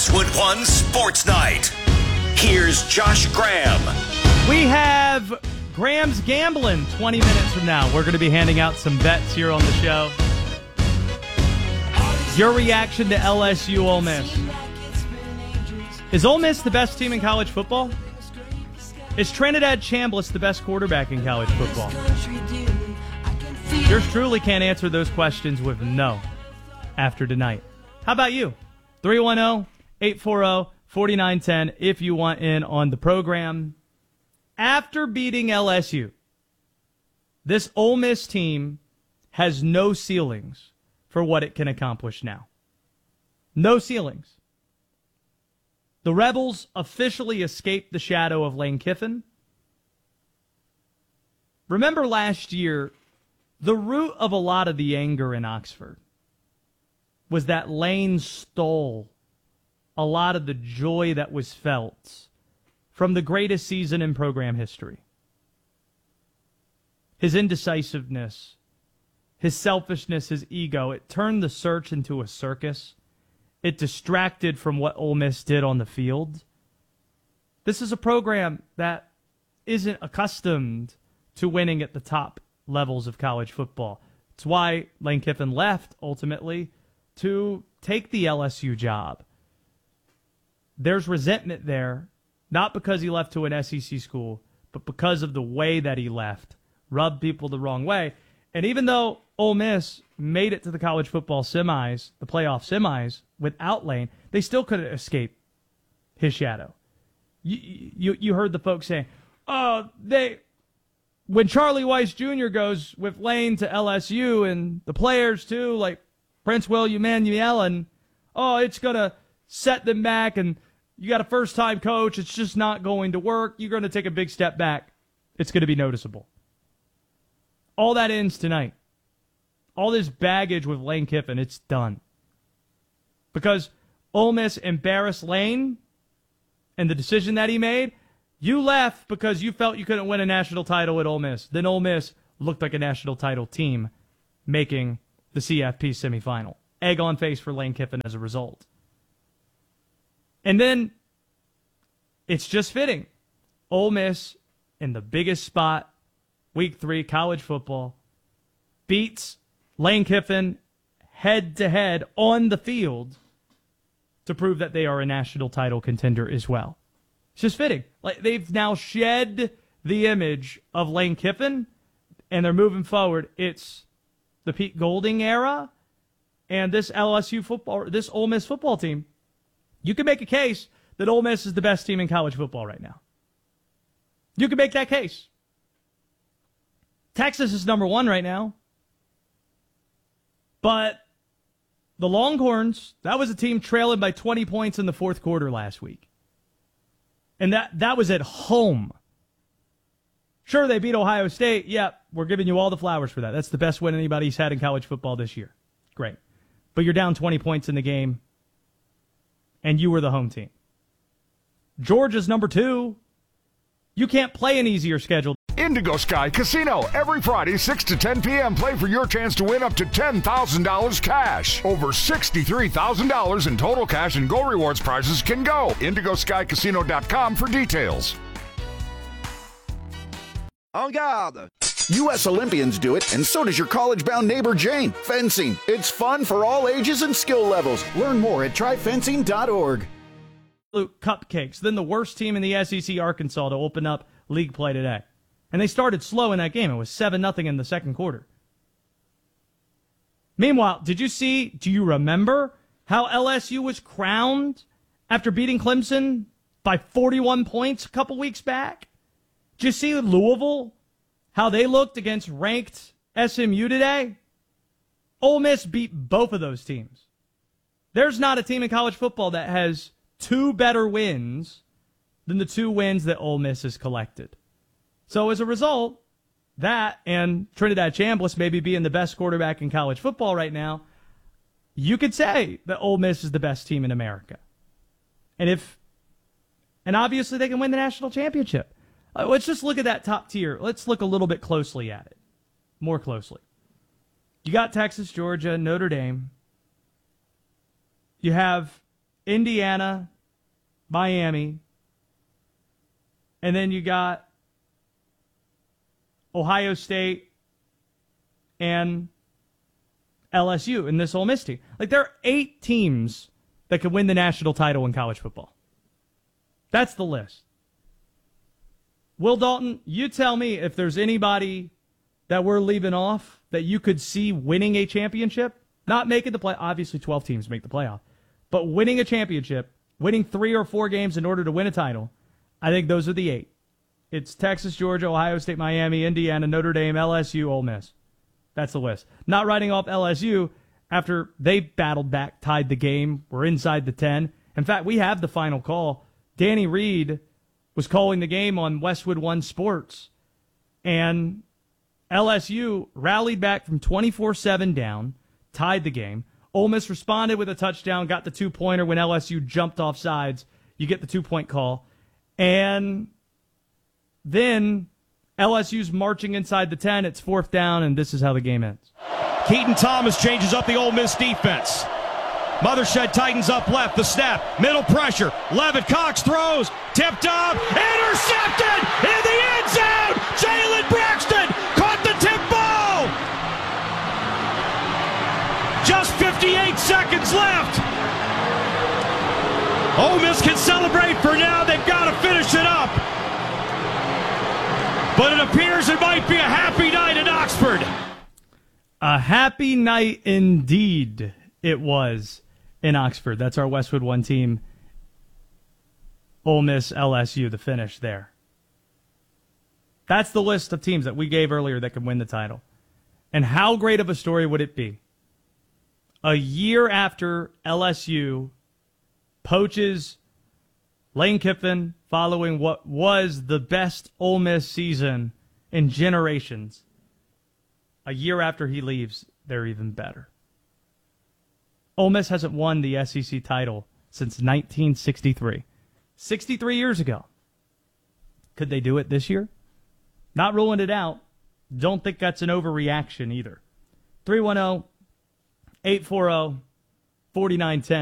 Wood One Sports Night. Here's Josh Graham. We have Graham's Gambling 20 minutes from now. We're going to be handing out some bets here on the show. Your reaction to LSU Ole Miss. Is Ole Miss the best team in college football? Is Trinidad Chambliss the best quarterback in college football? Yours truly can't answer those questions with no after tonight. How about you? 310-840-4910 if you want in on the program. After beating LSU, this Ole Miss team has no ceilings for what it can accomplish now. No ceilings. The Rebels officially escaped the shadow of Lane Kiffin. Remember last year, the root of a lot of the anger in Oxford was that Lane stole a lot of the joy that was felt from the greatest season in program history. His indecisiveness, his selfishness, his ego, it turned the search into a circus. It distracted from what Ole Miss did on the field. This is a program that isn't accustomed to winning at the top levels of college football. It's why Lane Kiffin left, ultimately, to take the LSU job. There's resentment there, not because he left to an SEC school, but because of the way that he left. Rubbed people the wrong way. And even though Ole Miss made it to the college football semis, the playoff semis, without Lane, they still couldn't escape his shadow. You heard the folks saying, when Charlie Weiss Jr. goes with Lane to LSU and the players too, like Prince William Emanuel, and it's going to set them back, and you got a first-time coach, it's just not going to work, you're going to take a big step back. It's going to be noticeable. All that ends tonight. All this baggage with Lane Kiffin, it's done. Because Ole Miss embarrassed Lane and the decision that he made. You left because you felt you couldn't win a national title at Ole Miss. Then Ole Miss looked like a national title team making the CFP semifinal. Egg on face for Lane Kiffin as a result. And then it's just fitting. Ole Miss in the biggest spot, Week 3, college football, beats Lane Kiffin head-to-head on the field to prove that they are a national title contender as well. It's just fitting. Like, they've now shed the image of Lane Kiffin, and they're moving forward. It's the Pete Golding era, and this LSU football, this Ole Miss football team. You can make a case that Ole Miss is the best team in college football right now. You can make that case. Texas is number 1 right now. But the Longhorns, that was a team trailing by 20 points in the fourth quarter last week. And that was at home. Sure, they beat Ohio State. Yeah, we're giving you all the flowers for that. That's the best win anybody's had in college football this year. Great. But you're down 20 points in the game, and you were the home team. Georgia's number 2. You can't play an easier schedule. Indigo Sky Casino. Every Friday, 6 to 10 p.m. Play for your chance to win up to $10,000 cash. Over $63,000 in total cash and Go Rewards prizes can go. IndigoSkyCasino.com for details. En garde! U.S. Olympians do it, and so does your college-bound neighbor Jane. Fencing. It's fun for all ages and skill levels. Learn more at tryfencing.org. Cupcakes. Then the worst team in the SEC, Arkansas, to open up league play today. And they started slow in that game. It was 7-0 in the second quarter. Meanwhile, do you remember how LSU was crowned after beating Clemson by 41 points a couple weeks back? Did you see Louisville, how they looked against ranked SMU today? Ole Miss beat both of those teams. There's not a team in college football that has 2 better wins than the 2 wins that Ole Miss has collected. So as a result, that and Trinidad Chambliss maybe being the best quarterback in college football right now, you could say that Ole Miss is the best team in America. And obviously they can win the national championship. Let's just look at that top tier. Let's look a little bit closely at it. More closely. You got Texas, Georgia, Notre Dame. You have Indiana, Miami, and then you got Ohio State and LSU in this Ole Miss team. Like, there are 8 teams that could win the national title in college football. That's the list. Will Dalton, you tell me if there's anybody that we're leaving off that you could see winning a championship, not making the play. Obviously, 12 teams make the playoff, but winning a championship, winning 3 or 4 games in order to win a title. I think those are the 8. It's Texas, Georgia, Ohio State, Miami, Indiana, Notre Dame, LSU, Ole Miss. That's the list. Not writing off LSU after they battled back, tied the game, were inside the 10. In fact, we have the final call. Danny Reed was calling the game on Westwood One Sports, and LSU rallied back from 24-7 down, tied the game. Ole Miss responded with a touchdown, got the 2-pointer when LSU jumped off sides. You get the 2-point call. And then LSU's marching inside the 10. It's 4th down, and this is how the game ends. Keaton Thomas changes up the Ole Miss defense. Mothershed tightens up left, the snap, middle pressure. Levitt Cox throws, tipped up, intercepted in the end zone. Jalen Braxton caught the tip ball. Just 58 seconds left. Ole Miss can celebrate for now. They've got to finish it up. But it appears it might be a happy night in Oxford. A happy night indeed it was in Oxford. That's our Westwood One team. Ole Miss, LSU, the finish there. That's the list of teams that we gave earlier that could win the title. And how great of a story would it be? A year after LSU poaches Lane Kiffin following what was the best Ole Miss season in generations. A year after he leaves, they're even better. Ole Miss hasn't won the SEC title since 1963. 63 years ago. Could they do it this year? Not ruling it out. Don't think that's an overreaction either. 310-840-4910.